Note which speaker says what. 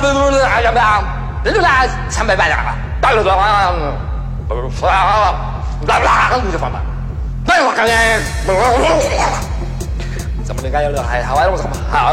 Speaker 1: 怎么应该有点害怕？我怎么好？